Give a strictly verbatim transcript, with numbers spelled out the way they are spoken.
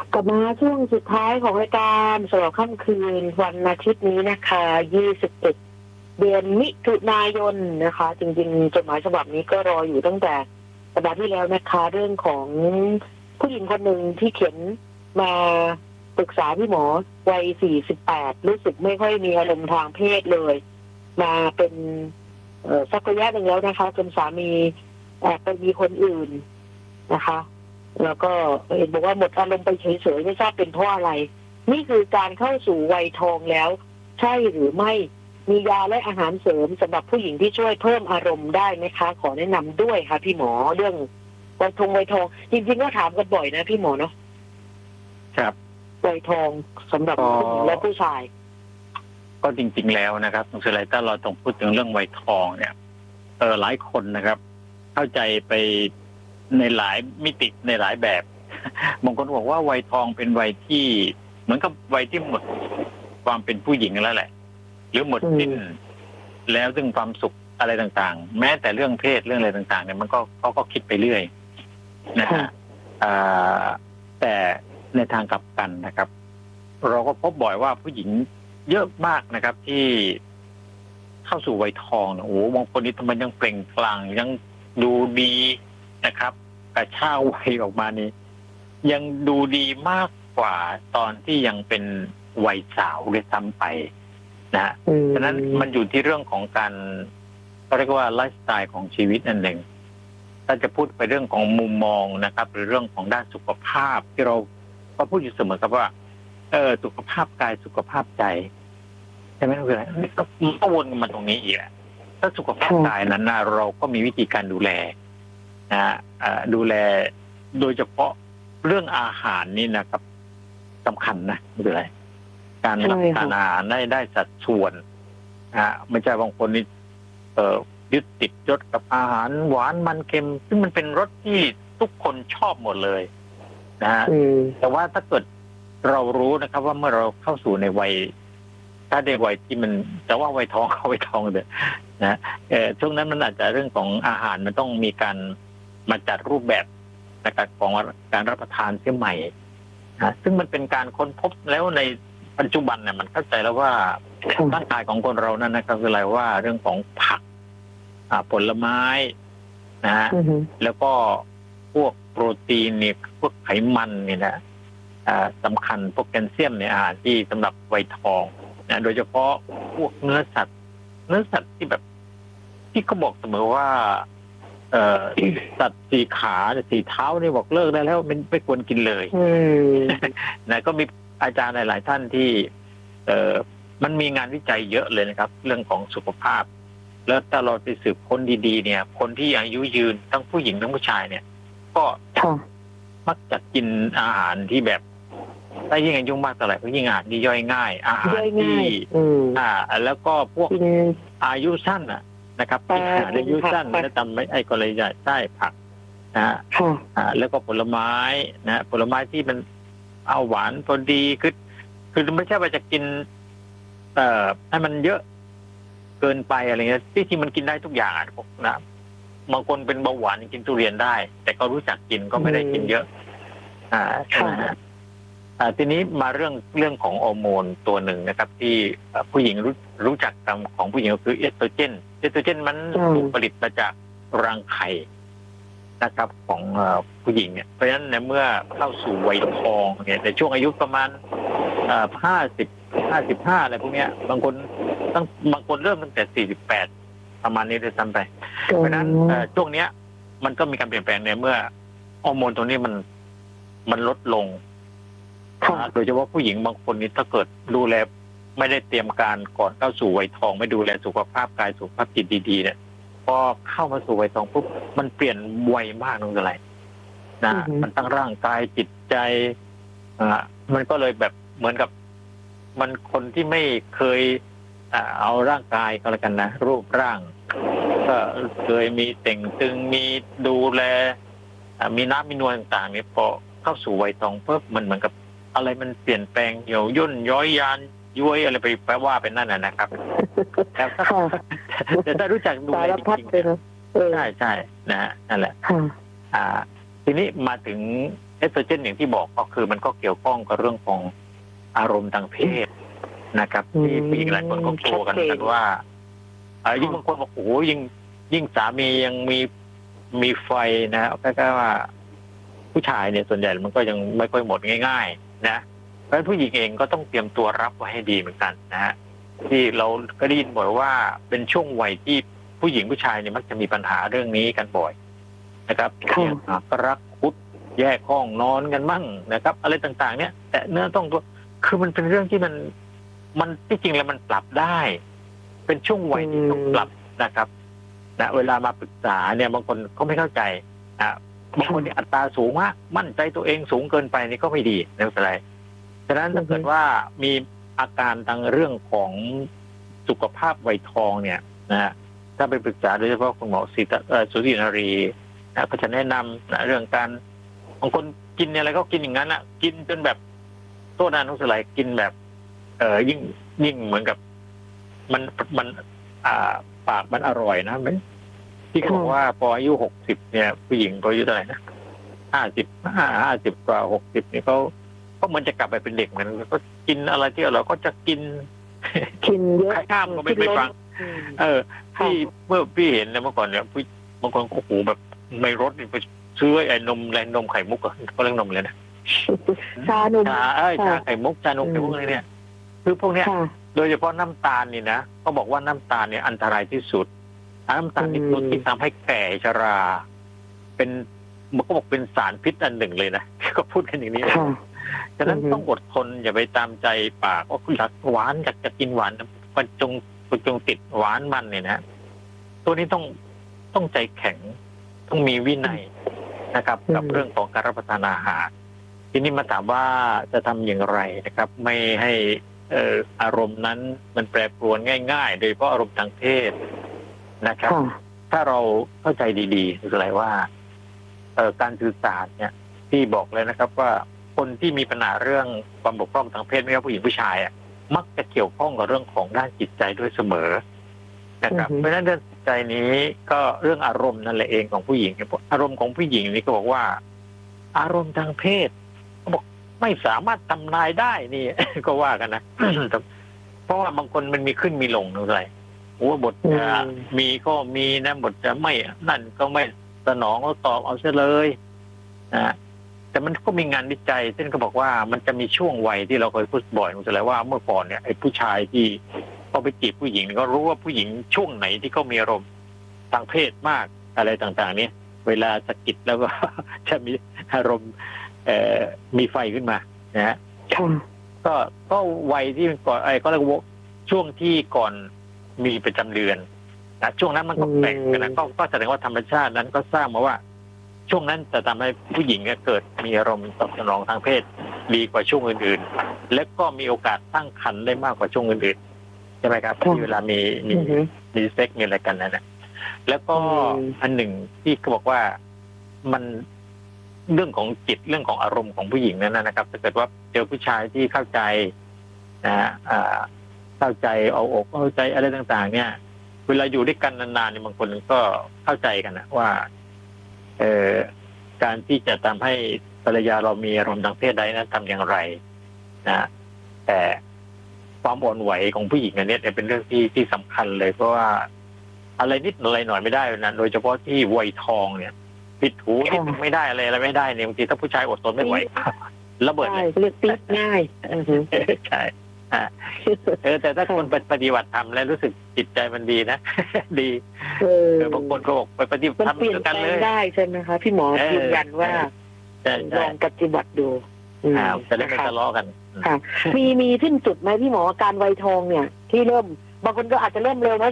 กลับมาช่วงสุดท้ายของรายการสำหรับค่ำคืนวันอาทิตย์นี้นะคะยี่สิบเอ็ดเดือนมิถุนายนนะคะจริงๆจดหมายฉบับนี้ก็รออยู่ตั้งแต่สัปดาห์ที่แล้วนะคะเรื่องของผู้หญิงคนหนึ่งที่เขียนมาปรึกษาพี่หมอวัยสี่สิบแปดรู้สึกไม่ค่อยมีอารมณ์ทางเพศเลยมาเป็นเอ่อสักระยะหนึ่งแล้วนะคะจนสามีแอบไปมีคนอื่นนะคะแล้วก็เห็นบอกว่าหมดอารมณ์ไปเฉยๆไม่ทราบเป็นเพราะอะไรนี่คือการเข้าสู่วัยทองแล้วใช่หรือไม่มียาและอาหารเสริมสำหรับผู้หญิงที่ช่วยเพิ่มอารมณ์ได้ไหมคะขอแนะนำด้วยค่ะพี่หมอเรื่องวัยทองวัยทองจริงๆก็ถามกันบ่อยนะพี่หมอเนาะครับวัยทองสำหรับผู้หญิงและผู้ชายก็จริงๆแล้วนะครับคุณสุไลถ้าเราต้องพูดถึงเรื่องวัยทองเนี่ยเออหลายคนนะครับเข้าใจไปในหลายมิติในหลายแบบบางคนบอกว่าวัยทองเป็นวัยที่เหมือนกับวัยที่หมดความเป็นผู้หญิงแล้วแหละหรือหมดสิ้นแล้วซึ่งความสุขอะไรต่างๆแม้แต่เรื่องเพศเรื่องอะไรต่างๆเนี่ยมันก็เขาก็คิดไปเรื่อยนะฮะแต่ในทางกลับกันนะครับเราก็พบบ่อยว่าผู้หญิงเยอะมากนะครับที่เข้าสู่วัยทองโอ้โหบางคนนี่ทำไมยังเปล่งปลั่งยังดูดีนะครับกระช่าวัยออกมานี่ยังดูดีมากกว่าตอนที่ยังเป็นวัยสาวด้วยซ้ำไปนะฮะฉะนั้นมันอยู่ที่เรื่องของการเขาเรียกว่าไลฟ์สไตล์ของชีวิตนั่นเองถ้าจะพูดไปเรื่องของมุมมองนะครับหรือเรื่องของด้านสุขภาพที่เราก็พูดอยู่เสมอครับว่าเออสุขภาพกายสุขภาพใจใช่ไหมคืออะไรก็วนมาตรงนี้อีกแหละถ้าสุขภาพกายนั้นนะเราก็มีวิธีการดูแลนะดูแลโดยเฉพาะเรื่องอาหารนี่นะครับสำคัญนะคืออะไรการรับประทานอาหารได้ได้สัดส่วนนะไม่ใช่บางคนนี่เอ่อยึดติดยศกับอาหารหวานมันเค็มซึ่งมันเป็นรสที่ทุกคนชอบหมดเลยนะฮะแต่ว่าถ้าเกิดเรารู้นะครับว่าเมื่อเราเข้าสู่ในวัยถ้าในวัยที่มันแต่ว่าวัยทองเข้าวัยทองเลยนะเอ่อช่วงนั้นมันอาจจะเรื่องของอาหารมันต้องมีการมาจัดรูปแบบนะครับของการรับประทานเสียใหม่นะซึ่งมันเป็นการค้นพบแล้วในปัจจุบันเนี่ยมันเข้าใจแล้วว่าร่างกายของคนเรานั้นนะครับคืออะไรว่าเรื่องของผักผลไม้นะฮะแล้วก็พวกโปรตีนเนี่ยพวกไขมันเนี่ยนะสำคัญพวกแคลเซียมเนี่ยอาหารที่สำหรับวัยทองนะโดยเฉพาะพวกเนื้อสัตว์เนื้อสัตว์ที่แบบที่เขาบอกเสมอว่าเอ่อสัตว์สี่ขาสี่เท้านี่บอกเลิกได้แล้วไม่ไม่ควรกินเลยนะก็มีอาจารย์หลายๆท่านที่เอ่อมันมีงานวิจัยเยอะเลยนะครับเรื่องของสุขภาพแล้วถ้าเราไปสืบค้นดีๆเนี่ยคนที่อายุยืนทั้งผู้หญิงทั้งผู้ชายเนี่ยก็มักจะกินอาหารที่แบบถ้ายิ่งอายุมากเท่าไหร่ก็ยิ่งอาหารที่ย่อยง่ายอาหารที่อ่าแล้วก็พวกอายุสั้นอ่ะนะครับที่อายุสั้นแล้วทำไม่ไอ้ก็เลยจะใช่ผักนะฮะอ่าแล้วก็ผลไม้นะผลไม้ที่มันเอาหวานพอดีคือคือไม่ใช่ว่าจะกินเอ่อให้มันเยอะเกินไปอะไรเงี้ยที่ที่มันกินได้ทุกอย่างนะบางคนเป็นเบาหวานกินทุเรียนได้แต่ก็รู้จักกินก็ไม่ได้กินเยอะอ่าใช่ไหมฮะอ่าทีนี้มาเรื่องเรื่องของฮอร์โมนตัวหนึ่งนะครับที่ผู้หญิงรู้รู้จักกันของผู้หญิงก็คือเอสโตรเจนเอสโตรเจนมันถูกผลิตมาจากรังไข่นะครับของผู้หญิงเนี่ยเพราะฉะนั้นในเมื่อเข้าสู่วัยทองเนี่ยในช่วงอายุประมาณห้าสิบห้าสิบห้าอะไรพวกเนี้ยบางคนตั้งบางคนเริ่มตั้งแต่สี่สิบแปดประมาณนี้เลยซ้ำไปเพราะฉะนั้นช่วงเนี้ยมันก็มีการเปลี่ยนแปลงในเมื่อฮอร์โมนตัวนี้มันมันลดลงโดยเฉพาะผู้หญิงบางคนนี่ถ้าเกิดดูแลไม่ได้เตรียมการก่อนเข้าสู่วัยทองไม่ดูแลสุขภาพกายสุขภาพจิตดีๆเนี่ยพอเข้ามาสู่วัยทองปุ๊บมันเปลี่ยนไวมากนั่นคืออะไรนะมันตั้งร่างกายจิตใจอ่ามันก็เลยแบบเหมือนกับมันคนที่ไม่เคยเอาร่างกายก็แล้วกันนะรูปร่างก็เคยมีเต่งตึงมีดูแลมีน้ำมีนวลต่างๆเนี่ยพอเข้าสู่วัยทองปุ๊บมันเหมือนกับอะไรมันเปลี่ยนแปลงเหี่ยวย่นย้อยยานย้วยอะไรไปแปลว่าเป็นนั่นน่ะนะครับแต่ถ้าแต่ถ้ารู้จักดูแลจริงๆใช่ใช่นะฮะนั่นแหละอ่าทีทีนี้มาถึงเอสโตรเจนอย่างที่บอกก็คือมันก็เกี่ยวข้องกับเรื่องของอารมณ์ทางเพศนะครับที่ผู้หญิงหลายคนก็กลัวกันกันว่าเออยิ่งบางคนบอกโอ้โหยิ่งยิ่งสามียังมีมีไฟนะก็ก็ว่าผู้ชายเนี่ยส่วนใหญ่มันก็ยังไม่ค่อยหมดง่ายๆนะเพราะฉะนั้นผู้หญิงเองก็ต้องเตรียมตัวรับไว้ให้ดีเหมือนกันนะฮะที่เราก็ได้ยินบ่อยว่าเป็นช่วงวัยที่ผู้หญิงผู้ชายเนี่ยมักจะมีปัญหาเรื่องนี้กันบ่อยนะครับเนี่ยรักคุดแยกห้องนอนกันมั่งนะครับอะไรต่างๆเนี่ยแต่เนื้อต้องตัวคือมันเป็นเรื่องที่มันมันที่จริงแล้วมันปรับได้เป็นช่วงวัยที่ต้องปรับนะครับนะเวลามาปรึกษาเนี่ยบางคนก็ไม่เข้าใจอ่ะบางคนนี่อัตราสูงมากมั่นใจตัวเองสูงเกินไปนี่ก็ไม่ดีไม่เป็นไรฉะนั้นถ้าเกิดว่ามีอาการทางเรื่องของสุขภาพวัยทองเนี่ยนะถ้าไปปรึกษาโดยเฉพาะคุณหมอสิตสุรินารีนะก็จะแนะนำนะเรื่องการบางคนกินอะไรก็กินอย่างนั้นอ่ะกินจนแบบโทษนะนุสไลกินแบบเออยิ่งยิ่งเหมือนกับมันมันอ่าปากมันอร่อยนะไหมที่เขาบอกว่าพออายุหกสิบเนี่ยผู้หญิงก็อายุเท่าไหร่นะห้าสิบห้าห้าสิบกว่าหกสิบเนี่ยเขาก็มันจะกลับไปเป็นเด็กเหมือนก็กินอะไรที่เราก็จะกินกินเยอะข้ามก็ไม่ไปฟังเออพี่เมื่อพี่เห็นเนี่ยเมื่อก่อนเนี่ยพี่บางคนโอ้โหแบบไม่รสไปซื้อไอ้นมแรงนมไข่มุกก็เรียกนมเลยนะชานมชาเอ้ยชาไข่มุกชานมไข่มุกอะไรเนี่ยคือพวกเนี้ยโดยเฉพาะน้ำตาลนี่นะเขาบอกว่าน้ำตาลเนี่ยอันตรายที่สุดน้ำตาลนี่ตัวที่ทำให้แก่ชราเป็นมันก็บอกเป็นสารพิษอันหนึ่งเลยนะก็พูดกันอย่างนี้เลยฉะนั้นต้องอดทนอย่าไปตามใจปากว่าอยากหวานอยากจะกินหวานมันจงจงติดหวานมันเนี่ยนะตัวนี้ต้องต้องใจแข็งต้องมีวินัยนะครับกับเรื่องของการรับประทานอาหารทีนี้มาถามว่าจะทำอย่างไรนะครับ ไม่ให้เอ่ออารมณ์นั้นมันแปรปรวนง่ายๆโดยเฉพาะอารมณ์ทางเพศนะครับถ้าเราเข้าใจดีๆคืออะไรว่าเอ่อการสื่อสารเนี่ยที่บอกเลยนะครับว่าคนที่มีปัญหาเรื่องความบกพร่องทางเพศไม่ว่าผู้หญิงผู้ชายอ่ะมักจะเกี่ยวข้องกับเรื่องของด้านจิตใจด้วยเสมอนะครับเพราะฉะนั้นเรื่องจิตใจนี้ก็เรื่องอารมณ์นั่นแหละเองของผู้หญิงอารมณ์ของผู้หญิงนี่ก็บอกว่าอารมณ์ทางเพศเขาบอกไม่สามารถทำนายได้นี่ ก็ว่ากันนะเพราะว่าบางคนมันมีขึ้นมีลงอะไรโอ้บทจะมีก็มีนะบทจะไม่นั่นก็ไม่สนองก็ตอบเอาซะเลยนะแต่มันก็มีงานวิจัยซึ่งก็บอกว่ามันจะมีช่วงวัยที่เราเคยพูดบ่อยนุสไลว่าเมื่อก่อนเนี่ยไอ้ผู้ชายที่เขาไปจีบผู้หญิงก็รู้ว่าผู้หญิงช่วงไหนที่เขามีอารมณ์ทางเพศมากอะไรต่างๆเนี่ยเวลาสะกิดแล้วก็ จะมีอารมณ์เอ่อมีไฟขึ้นมานะฮะก็ก็วัยที่ก่อนไอ้ก็เรียกว่าช่วงที่ก่อนมีประจำเดือนนะช่วงนั้นมันก็แปลกกันนะก็ก็แสดงว่าธรรมชาตินั้นก็สร้างมาว่าช่วงนั้นจะทำให้ผู้หญิงเกิดมีอารมณ์ตอบสนองทางเพศดีกว่าช่วงอื่นๆและก็มีโอกาสตั้งครรภ์ได้มากกว่าช่วงอื่นๆใช่ไหมครับที่เวลามีมีมีเซ็กมีอะไรกันนั่นแหละแล้วก็อันหนึ่งที่เขาบอกว่ามันเรื่องของจิตเรื่องของอารมณ์ของผู้หญิงนั้นนะครับถ้าเกิดว่าเจอผู้ชายที่เข้าใจนะเข้าใจเอาอกเข้าใจอะไรต่างๆเนี่ยเวลาอยู่ด้วยกันนานๆเนี่ยบางคนก็เข้าใจกันนะว่าเอ่อการที่จะทำให้ภรรยาเรามีอารมณ์ทางเพศได้นั้นทำอย่างไรนะแต่ความอ่อนไหวของผู้หญิงอันนี้เป็นเรื่องที่ที่สำคัญเลยเพราะว่าอะไรนิดอะไรหน่อยไม่ได้นะโดยเฉพาะที่วัยทองเนี่ยปิดหูนิดไม่ได้อะไรอะไรไม่ได้เนี่ยบางทีถ้าผู้ชายอดทนไม่ไหวระเบิดเลยเรียกติดง่ายใช่เออแต่ถ้าคนปฏิบัติธรรมแล้วรู้สึกจิตใจมันดีนะดีเออบางคนก็บอกไปปฏิบัติธรรมด้วยกันเลยได้ใช่ไหมคะพี่หมอยืนยันว่าลองปฏิบัติดูอ่าจะได้ไม่ทะเลาะกันค่ะมีมีสิ้นสุดไหมพี่หมอการวัยทองเนี่ยที่เริ่มบางคนก็อาจจะเริ่มเร็วนะ